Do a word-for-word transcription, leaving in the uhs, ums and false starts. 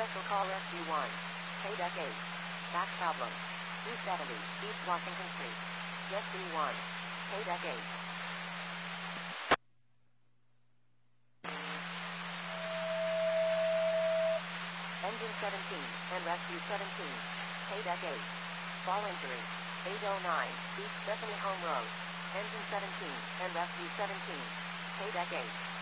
Special Call Rescue one. K-Deck eight. Back problem. two seventy, East Washington Street. Rescue one. K-Deck eight. Engine seventeen, and Rescue seventeen. K-Deck eight. Fall injury. eight oh nine, East Stephanie Home Road. Engine seventeen, and Rescue seventeen. K-Deck eight.